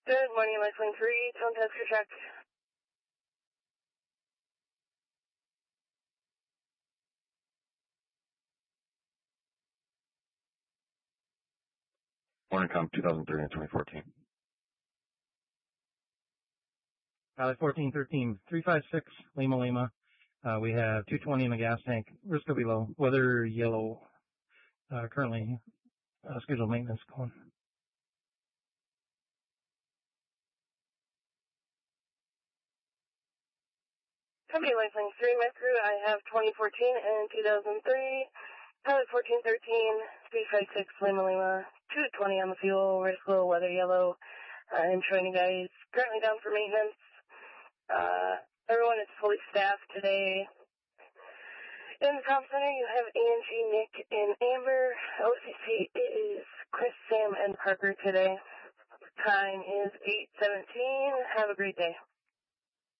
Good morning, Lifeline 3, tone test your check. Morning, Com 2013 and 2014. Pilot 1413, 356, Lima Lima. We have 220 in the gas tank. Risk will be low. Weather yellow. Currently scheduled maintenance going. Okay, Lifeline 3, my crew, I have 2014 and 2003. Pilot 1413, 356, Lima Lima. 220 on the fuel. Risk low, weather yellow. I'm showing you guys currently down for maintenance. Everyone is fully staffed today. In the comm center, you have Angie, Nick, and Amber. OCC is Chris, Sam, and Parker today. Time is 8:17. Have a great day.